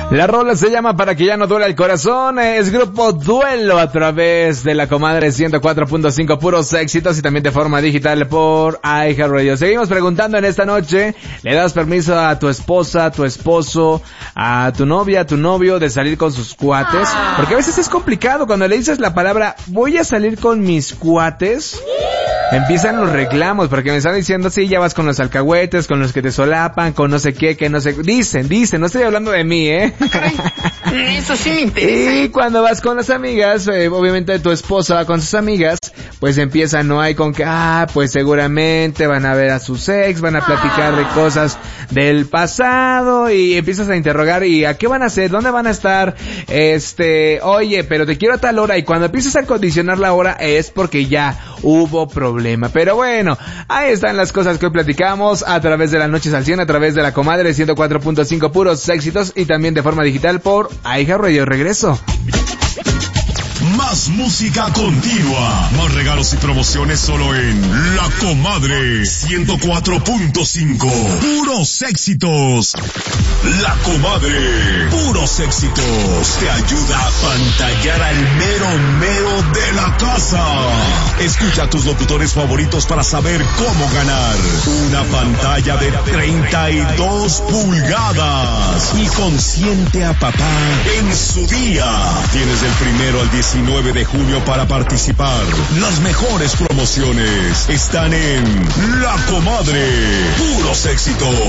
La rola se llama Para que ya no duela el corazón, es Grupo Duelo a través de la Comadre 104.5, puros éxitos y también de forma digital por iHeartRadio. Seguimos preguntando en esta noche, ¿le das permiso a tu esposa, a tu esposo, a tu novia, a tu novio de salir con sus cuates? Porque a veces es complicado cuando le dices la palabra, voy a salir con mis cuates. Empiezan los reclamos, porque me están diciendo, sí, ya vas con los alcahuetes, con los que te solapan, con no sé qué, que no sé... Dicen, no estoy hablando de mí, Eso sí me interesa. Y cuando vas con las amigas, obviamente tu esposa va con sus amigas, pues empieza, no hay con que, pues seguramente van a ver a sus ex, van a platicar de cosas del pasado, y empiezas a interrogar, ¿y a qué van a hacer? ¿Dónde van a estar? Oye, pero te quiero a tal hora, y cuando empiezas a condicionar la hora es porque ya hubo problema. Pero bueno, ahí están las cosas que hoy platicamos a través de las noches al 100, a través de la Comadre 104.5, puros éxitos, y también de forma digital por iHeartRadio. Regreso. Más música continua, más regalos y promociones solo en La Comadre 104.5. Puros éxitos. La Comadre, puros éxitos. Te ayuda a pantallar al mero de la casa. Escucha a tus locutores favoritos para saber cómo ganar una pantalla de 32 pulgadas y consiente a papá en su día. Tienes del 1 al 19 de junio para participar. Las mejores promociones están en La Comadre. Puros éxitos.